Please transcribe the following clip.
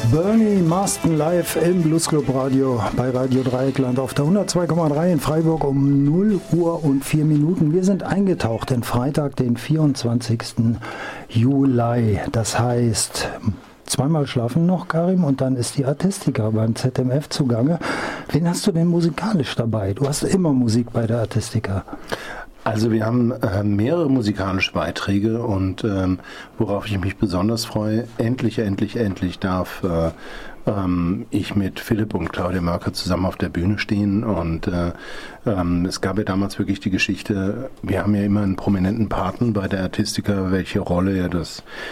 Bernie Marston live im Blues Club Radio bei Radio Dreieckland auf der 102,3 in Freiburg um 0 Uhr und 4 Minuten. Wir sind eingetaucht in Freitag, den 24. Juli. Das heißt, zweimal schlafen noch, Karim, und dann ist die Artistica beim ZMF zugange. Wen hast du denn musikalisch dabei? Du hast immer Musik bei der Artistica. Also wir haben mehrere musikalische Beiträge und worauf ich mich besonders freue, endlich darf ich mit Philipp und Claudia Mörker zusammen auf der Bühne stehen und es gab ja damals wirklich die Geschichte, wir haben ja immer einen prominenten Paten bei der Artistica, welche Rolle er das